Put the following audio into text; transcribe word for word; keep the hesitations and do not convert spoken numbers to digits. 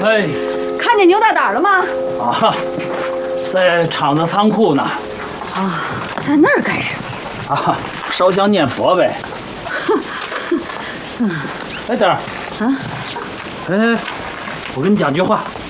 哎， 看见牛大胆了吗？ 啊，在厂子仓库呢。 啊，在那儿干什么？ 啊，烧香念佛呗。哎，德儿。啊。哎，我跟你讲句话。